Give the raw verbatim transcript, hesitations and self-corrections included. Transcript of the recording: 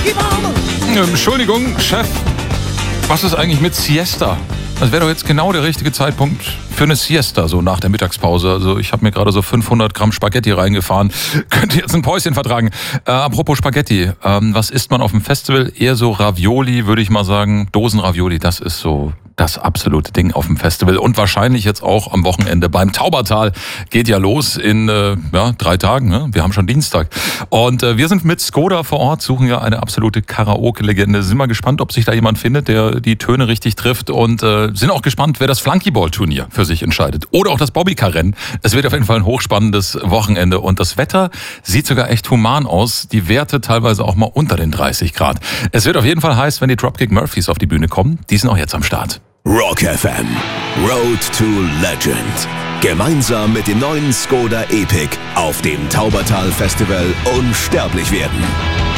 Entschuldigung, Chef, was ist eigentlich mit Siesta? Das wäre doch jetzt genau der richtige Zeitpunkt für eine Siesta, so nach der Mittagspause. Also ich habe mir gerade so fünfhundert Gramm Spaghetti reingefahren. Könnte jetzt ein Päuschen vertragen. Äh, apropos Spaghetti, ähm, was isst man auf dem Festival? Eher so Ravioli, würde ich mal sagen. Dosen-Ravioli, das ist so das absolute Ding auf dem Festival. Und wahrscheinlich jetzt auch am Wochenende beim Taubertal. Geht ja los in äh, ja, drei Tagen. Ne? Wir haben schon Dienstag. Und äh, wir sind mit Skoda vor Ort, suchen ja eine absolute Karaoke-Legende. Sind mal gespannt, ob sich da jemand findet, der die Töne richtig trifft. Und äh, sind auch gespannt, wer das Flunkyball-Turnier für sich entscheidet. Oder auch das Bobbycar-Rennen. Es wird auf jeden Fall ein hochspannendes Wochenende. Und das Wetter sieht sogar echt human aus. Die Werte teilweise auch mal unter den dreißig Grad. Es wird auf jeden Fall heiß, wenn die Dropkick Murphys auf die Bühne kommen. Die sind auch jetzt am Start. Rock F M. Road to Legend. Gemeinsam mit dem neuen Skoda Epic auf dem Taubertal Festival unsterblich werden.